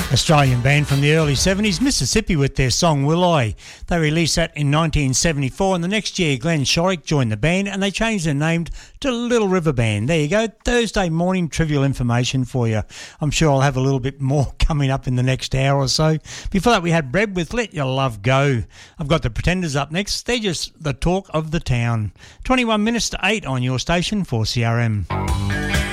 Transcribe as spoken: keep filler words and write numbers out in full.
Australian band from the early seventies, Mississippi, with their song Will I. They released that in nineteen seventy-four, and the next year Glenn Shorrock joined the band and they changed their name to Little River Band. There you go, Thursday morning trivial information for you. I'm sure I'll have a little bit more coming up in the next hour or so. Before that we had Bread with Let Your Love Go. I've got the Pretenders up next. They're just the talk of the town. twenty-one minutes to eight on your station for C R M.